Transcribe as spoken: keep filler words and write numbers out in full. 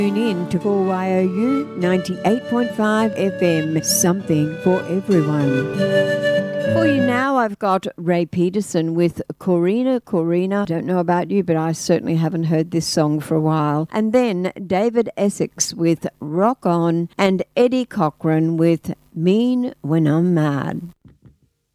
Tune in to four Y O U ninety-eight point five F M, something for everyone. For you now, I've got Ray Peterson with Corina, Corina. Don't know about you, but I certainly haven't heard this song for a while. And then David Essex with Rock On and Eddie Cochran with Mean When I'm Mad.